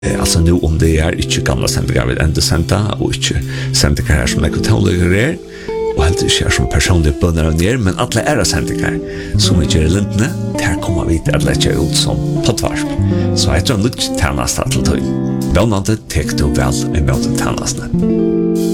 Altså nu om det ikke gamla sendingar vi enda senda, og ikke sendingar her som ekotonligere og helt ikke som personlige bønner av nere, men alle sendingar som vi gjør i lintene, der kommer vi til å lette ut som poddvarp. Så jeg tror nødt til tennast til tøy. Vannande tek du vel i møte tennastene.